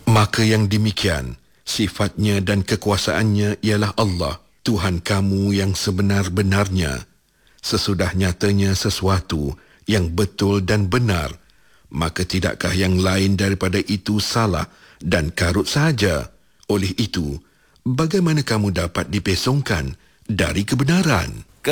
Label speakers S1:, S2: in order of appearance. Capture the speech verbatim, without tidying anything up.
S1: Maka yang demikian, sifatnya dan kekuasaannya ialah Allah, Tuhan kamu yang sebenar-benarnya. Sesudah nyatanya sesuatu yang betul dan benar, maka tidakkah yang lain daripada itu salah dan karut sahaja? Oleh itu, bagaimana kamu dapat dipesongkan dari kebenaran?